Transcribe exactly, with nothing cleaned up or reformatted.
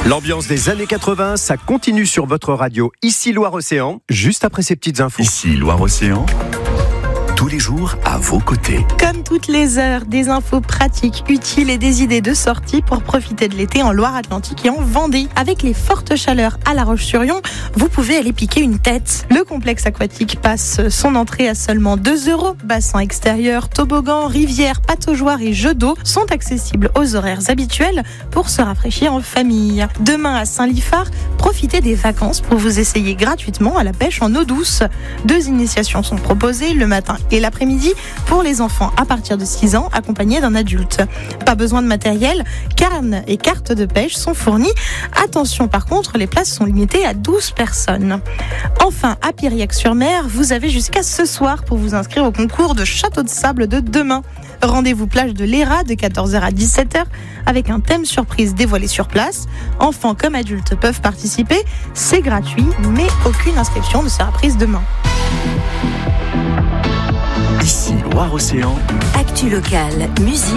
L'ambiance des années quatre-vingts, ça continue sur votre radio, ici Loire-Océan, juste après ces petites infos. Ici Loire-Océan, tous les jours à vos côtés. Comme toutes les heures, des infos pratiques, utiles et des idées de sortie pour profiter de l'été en Loire-Atlantique et en Vendée. Avec les fortes chaleurs à La Roche-sur-Yon, vous pouvez aller piquer une tête. Le complexe aquatique passe son entrée à seulement deux euros. Bassin extérieur, toboggan, rivière, pataugeoire et jeux d'eau sont accessibles aux horaires habituels pour se rafraîchir en famille. Demain à Saint-Liphard, profitez des vacances pour vous essayer gratuitement à la pêche en eau douce. Deux initiations sont proposées le matin et l'après-midi pour les enfants à partir de six ans accompagnés d'un adulte. Pas besoin de matériel, cannes et cartes de pêche sont fournies. Attention par contre, les places sont limitées à douze personnes. Enfin, à Piriac-sur-Mer, vous avez jusqu'à ce soir pour vous inscrire au concours de château de sable de demain. Rendez-vous plage de l'Héra de quatorze heures à dix-sept heures avec un thème surprise dévoilé sur place. Enfants comme adultes peuvent participer. C'est gratuit, mais aucune inscription ne sera prise demain. Ici Loire-Océan. Actu locale, musique.